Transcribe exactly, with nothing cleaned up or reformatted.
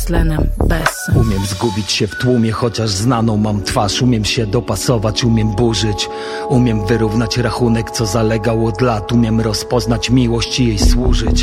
tlenem, bez sens. Umiem zgubić się w tłumie, chociaż znaną mam twarz. Umiem się dopasować, umiem burzyć. Umiem wyrównać rachunek, co zalegał od lat. Umiem rozpoznać miłość i jej służyć.